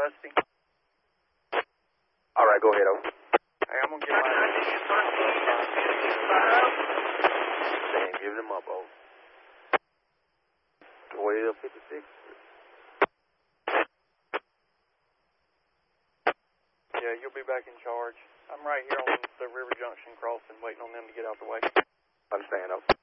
Dusty. All right, go ahead, over. Hey, I'm going to get my... Sam, giving him up, over. 1256. Yeah, you'll be back in charge. I'm right here on the River Junction crossing, waiting on them to get out the way. Understand, over.